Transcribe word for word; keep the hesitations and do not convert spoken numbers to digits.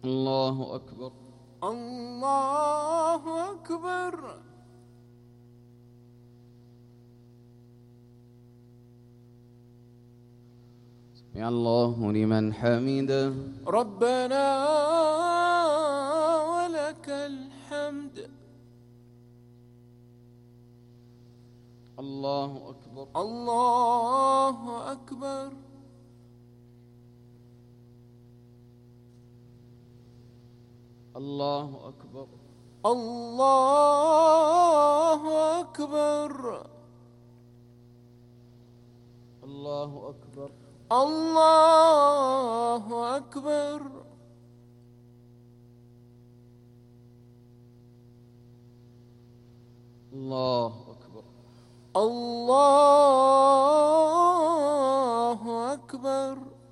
الله أكبر. الله أكبر. سمع الله لمن حمده. ربنا ولك الحمد. الله أكبر. الله أكبر. الله أكبر. الله أكبر. الله أكبر. الله أكبر. الله أكبر. الله